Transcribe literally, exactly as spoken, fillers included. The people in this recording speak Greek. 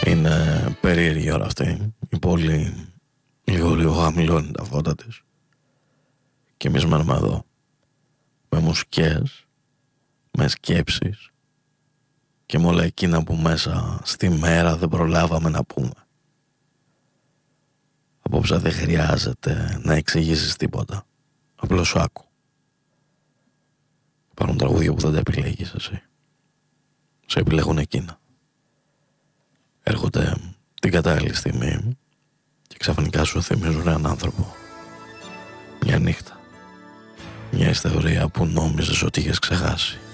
Είναι περίεργη η ώρα αυτή. Η πόλη λίγο λίγο χαμηλώνει τα φώτα της. Και εμείς μένουμε εδώ. Με μουσικές, με σκέψεις και με όλα εκείνα που μέσα στη μέρα δεν προλάβαμε να πούμε. Απόψε δεν χρειάζεται να εξηγήσεις τίποτα. Απλώς σου άκου. Υπάρχουν τραγούδια που δεν τα επιλέγεις εσύ. Σε επιλέγουν εκείνα. Έρχονται την κατάλληλη στιγμή και ξαφνικά σου θυμίζουν έναν άνθρωπο. Μια νύχτα. Μια ιστορία που νόμιζες ότι είχες ξεχάσει.